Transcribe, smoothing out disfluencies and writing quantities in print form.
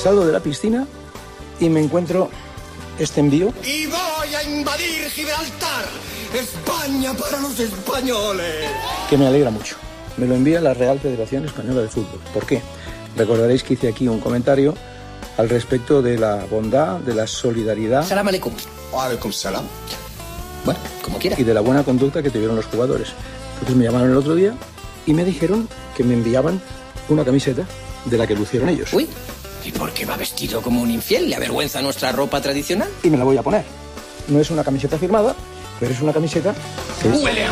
Salgo de la piscina y me encuentro este envío. Y voy a invadir Gibraltar, España para los españoles. Que me alegra mucho. Me lo envía la Real Federación Española de Fútbol. ¿Por qué? Recordaréis que hice aquí un comentario al respecto de la bondad, de la solidaridad. Salam aleikum. Alaikum salam. Bueno, como quiera. Y de la buena conducta que tuvieron los jugadores. Entonces me llamaron el otro día y me dijeron que me enviaban una camiseta de la que lucieron ellos. Uy, ¿y por qué va vestido como un infiel? ¿Le avergüenza nuestra ropa tradicional? Y me la voy a poner. No es una camiseta firmada, pero es una camiseta que... ¡Huele a